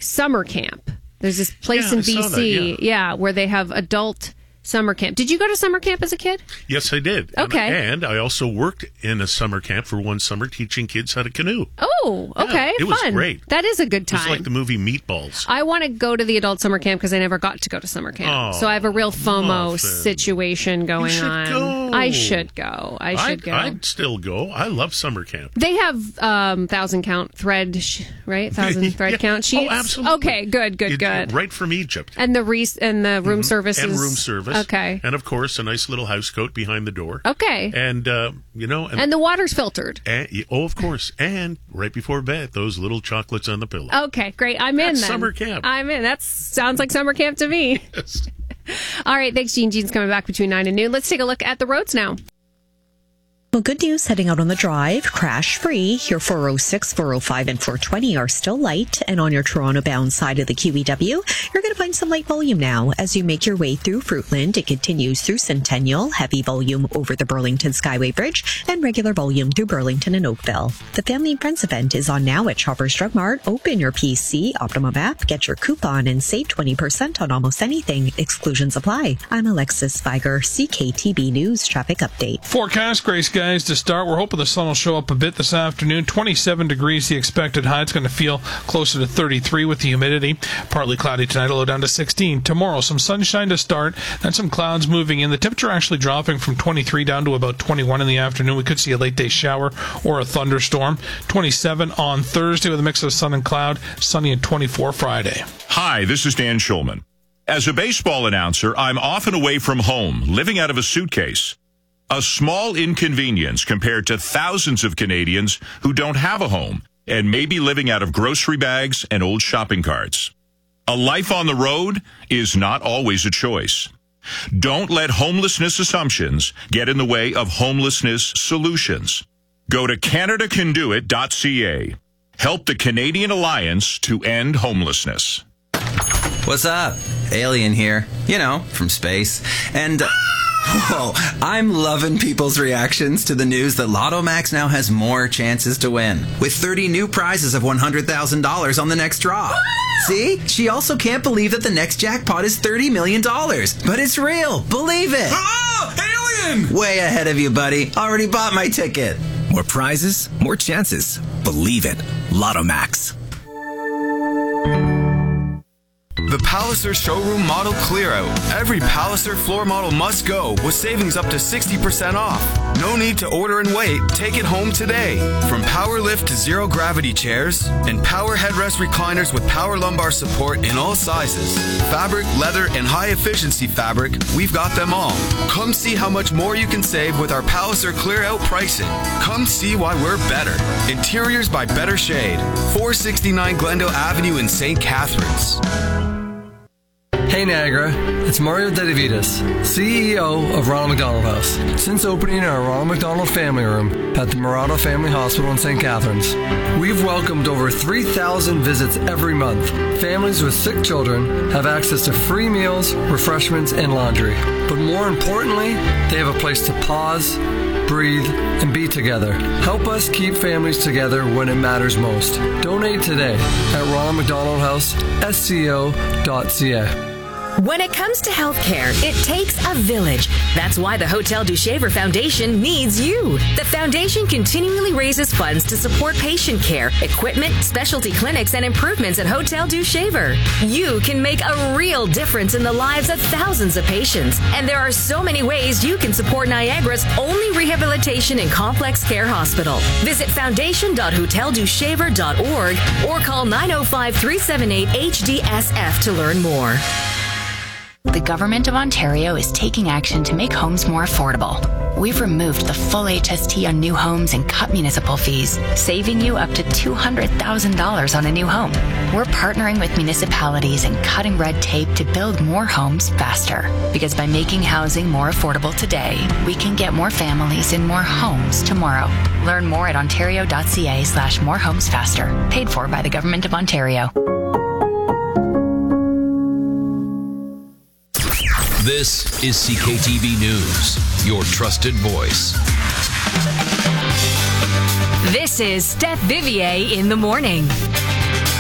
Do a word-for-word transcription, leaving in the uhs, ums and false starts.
summer camp. There's this place Yeah, in I B saw C, that, yeah. yeah, where they have adult summer camp. Did you go to summer camp as a kid? Yes, I did. Okay. And, and I also worked in a summer camp for one summer teaching kids how to canoe. Oh, okay. Yeah, it was fun. great. That is a good It time. was like the movie Meatballs. I want to go to the adult summer camp because I never got to go to summer camp. Oh, so I have a real FOMO Muffin. situation going You should on. go. I should go. I should I'd, go. I'd still go. I love summer camp. They have um, thousand count thread, sh- right? Thousand thread Yeah. count sheets. Oh, absolutely. Okay, good, good, You- good. Right from Egypt. And the re- and the room services And room service. Okay. And, of course, a nice little house coat behind the door. Okay. And, uh, you know... And, And the water's filtered. and- oh, of course. And right before bed, those little chocolates on the pillow. Okay, great. I'm in That's then. summer camp. I'm in. That sounds like summer camp to me. Yes. All right, thanks, Gene. Gene's coming back between nine and noon. Let's take a look at the roads now. Well, good news heading out on the drive, crash free. Your four oh six, four oh five, and four twenty are still light. And on your Toronto bound side of the Q E W, you're going to find some light volume now as you make your way through Fruitland. It continues through Centennial, heavy volume over the Burlington Skyway Bridge, and regular volume through Burlington and Oakville. The Family and Friends event is on now at Shoppers Drug Mart. Open your P C, Optimum app, get your coupon, and save twenty percent on almost anything. Exclusions apply. I'm Alexis Viger, C K T B News Traffic Update. Forecast, Grace, guys, to start. We're hoping the sun will show up a bit this afternoon. twenty-seven degrees, the expected high. It's going to feel closer to thirty-three with the humidity. Partly cloudy tonight, low down to sixteen. Tomorrow, some sunshine to start, then some clouds moving in. The temperature actually dropping from twenty-three down to about twenty-one in the afternoon. We could see a late day shower or a thunderstorm. twenty-seven on Thursday with a mix of sun and cloud. Sunny at twenty-four Friday. Hi, this is Dan Schulman. As a baseball announcer, I'm often away from home, living out of a suitcase. A small inconvenience compared to thousands of Canadians who don't have a home and may be living out of grocery bags and old shopping carts. A life on the road is not always a choice. Don't let homelessness assumptions get in the way of homelessness solutions. Go to Canada Can Do It dot C A. Help the Canadian Alliance to End Homelessness. What's up? Alien here. You know, from space. And... Uh, Whoa, I'm loving people's reactions to the news that Lotto Max now has more chances to win, with thirty new prizes of one hundred thousand dollars on the next draw. See? She also can't believe that the next jackpot is thirty million dollars. But it's real. Believe it. Oh, alien! Way ahead of you, buddy. Already bought my ticket. More prizes, more chances. Believe it. Lotto Max. The Palliser Showroom Model Clear Out. Every Palliser floor model must go with savings up to sixty percent off. No need to order and wait. Take it home today. From power lift to zero gravity chairs and power headrest recliners with power lumbar support in all sizes. Fabric, leather, and high efficiency fabric, we've got them all. Come see how much more you can save with our Palliser Clear Out pricing. Come see why we're better. Interiors by Better Shade. four sixty-nine Glendale Avenue in Saint Catharines. Hey Niagara, it's Mario Dedivitas, C E O of Ronald McDonald House. Since opening our Ronald McDonald Family Room at the Murado Family Hospital in Saint Catharines, we've welcomed over three thousand visits every month. Families with sick children have access to free meals, refreshments, and laundry. But more importantly, they have a place to pause, breathe, and be together. Help us keep families together when it matters most. Donate today at Ronald McDonald House, S C O dot C A. When it comes to healthcare, it takes a village. That's why the Hotel du Shaver Foundation needs you. The foundation continually raises funds to support patient care, equipment, specialty clinics, and improvements at Hotel du Shaver. You can make a real difference in the lives of thousands of patients. And there are so many ways you can support Niagara's only rehabilitation and complex care hospital. Visit foundation dot hotel du shaver dot org or call nine oh five, three seven eight, H D S F to learn more. The Government of Ontario is taking action to make homes more affordable. We've removed the full H S T on new homes and cut municipal fees, saving you up to two hundred thousand dollars on a new home. We're partnering with municipalities and cutting red tape to build more homes faster. Because by making housing more affordable today, we can get more families in more homes tomorrow. Learn more at ontario dot c a slash more homes faster. Paid for by the Government of Ontario. This is C K T V News, your trusted voice. This is Steph Vivier in the morning.